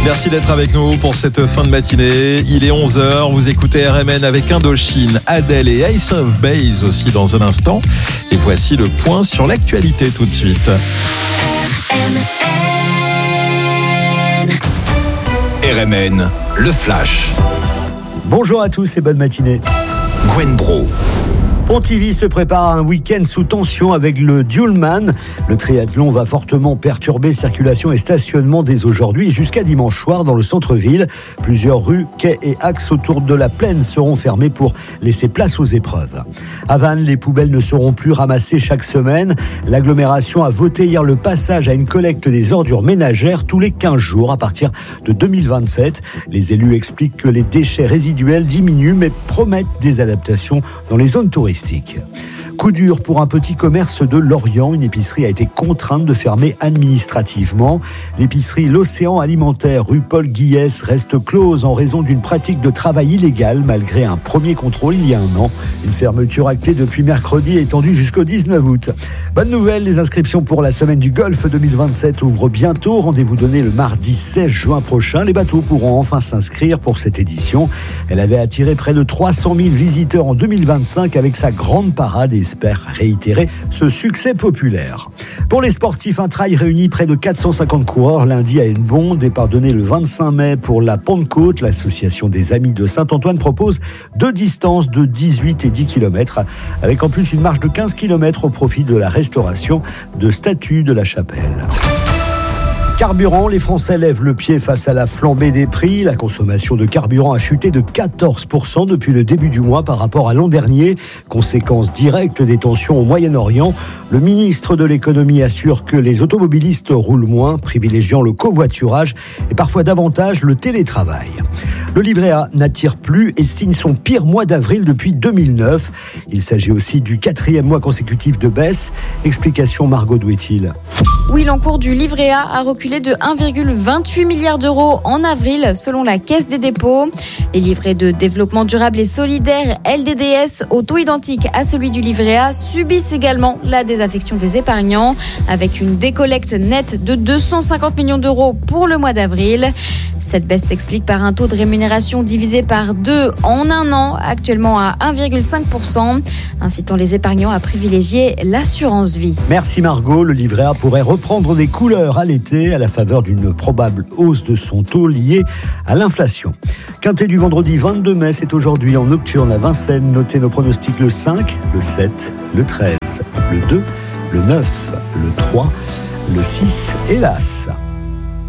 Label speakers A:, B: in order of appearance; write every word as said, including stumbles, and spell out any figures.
A: Merci d'être avec nous pour cette fin de matinée. Il est onze heures, vous écoutez R M N avec Indochine, Adele et Ace of Base aussi dans un instant. Et voici le point sur l'actualité tout de suite.
B: R M N.
C: R M N, le flash.
D: Bonjour à tous et bonne matinée.
C: Gwen Bro.
D: Pontivy se prépare à un week-end sous tension avec le Duelman. Le triathlon va fortement perturber circulation et stationnement dès aujourd'hui jusqu'à dimanche soir dans le centre-ville. Plusieurs rues, quais et axes autour de la plaine seront fermés pour laisser place aux épreuves. À Vannes, les poubelles ne seront plus ramassées chaque semaine. L'agglomération a voté hier le passage à une collecte des ordures ménagères tous les quinze jours à partir de deux mille vingt-sept. Les élus expliquent que les déchets résiduels diminuent mais promettent des adaptations dans les zones touristiques. Coup dur pour un petit commerce de Lorient. Une épicerie a été contrainte de fermer administrativement. L'épicerie L'Océan Alimentaire, rue Paul Guillès, reste close en raison d'une pratique de travail illégal malgré un premier contrôle il y a un an. Une fermeture actée depuis mercredi étendue jusqu'au dix-neuf août. Bonne nouvelle, les inscriptions pour la semaine du Golfe deux mille vingt-sept ouvrent bientôt. Rendez-vous donné le mardi seize juin prochain. Les bateaux pourront enfin s'inscrire pour cette édition. Elle avait attiré près de trois cent mille visiteurs en deux mille vingt-cinq avec sa grande parade et espère réitérer ce succès populaire. Pour les sportifs, un trail réunit près de quatre cent cinquante coureurs lundi à Hennebont. Départ donné le vingt-cinq mai pour la Pentecôte. L'association des Amis de Saint-Antoine propose deux distances de dix-huit et dix kilomètres, avec en plus une marche de quinze kilomètres au profit de la restauration de statues de la chapelle. Carburant, les Français lèvent le pied face à la flambée des prix. La consommation de carburant a chuté de quatorze pour cent depuis le début du mois par rapport à l'an dernier. Conséquence directe des tensions au Moyen-Orient. Le ministre de l'économie assure que les automobilistes roulent moins, privilégiant le covoiturage et parfois davantage le télétravail. Le livret A n'attire plus et signe son pire mois d'avril depuis deux mille neuf. Il s'agit aussi du quatrième mois consécutif de baisse. Explication Margot Douetil.
E: Oui, l'encours du livret A a reculé de un virgule vingt-huit milliard d'euros en avril, selon la Caisse des dépôts. Les livrets de développement durable et solidaire, L D D S, au taux identique à celui du livret A, subissent également la désaffection des épargnants, avec une décollecte nette de deux cent cinquante millions d'euros pour le mois d'avril. Cette baisse s'explique par un taux de rémunération divisé par deux en un an, actuellement à un virgule cinq pour cent, incitant les épargnants à privilégier l'assurance vie.
D: Merci Margot. Le livret A pourrait reprendre des couleurs à l'été à la faveur d'une probable hausse de son taux liée à l'inflation. Quintet du vendredi vingt-deux mai, c'est aujourd'hui en nocturne à Vincennes. Notez nos pronostics le cinq, le sept, le treize, le deux, le neuf, le trois, le six et l'As.